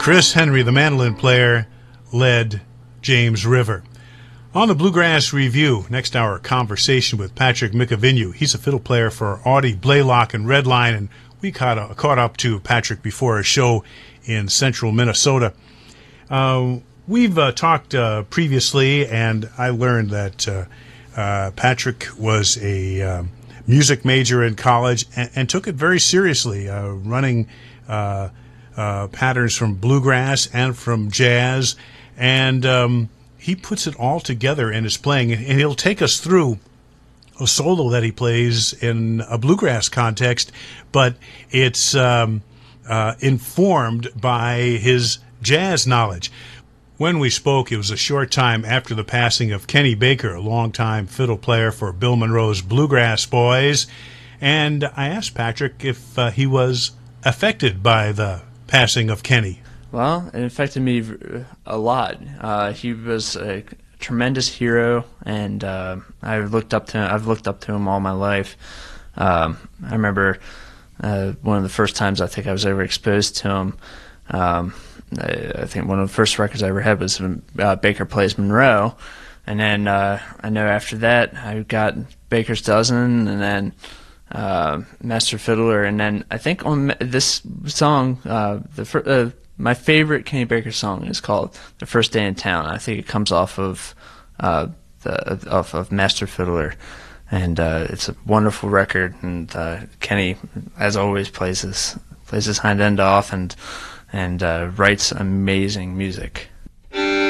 Chris Henry, the mandolin player, led James River. On the Bluegrass Review, next hour, conversation with Patrick Micovinuo. He's a fiddle player for Audie Blaylock and Redline, and we caught up to Patrick before a show in central Minnesota. We've talked previously, and I learned that Patrick was a music major in college and took it very seriously, running patterns from bluegrass and from jazz, and he puts it all together in his playing, and he'll take us through a solo that he plays in a bluegrass context, but it's informed by his jazz knowledge. When we spoke, it was a short time after the passing of Kenny Baker, a longtime fiddle player for Bill Monroe's Bluegrass Boys, and I asked Patrick if he was affected by the passing of Kenny. Well, it affected me a lot. He was a tremendous hero, and I've looked up to him all my life. I remember one of the first times I think I was ever exposed to him. I think one of the first records I ever had was Baker Plays Monroe, and then I know after that I got Baker's Dozen, and then Master Fiddler, and then I think on this song, my favorite Kenny Baker song is called "The First Day in Town." I think it comes off of Master Fiddler, and it's a wonderful record. And Kenny, as always, plays his hind end off and writes amazing music.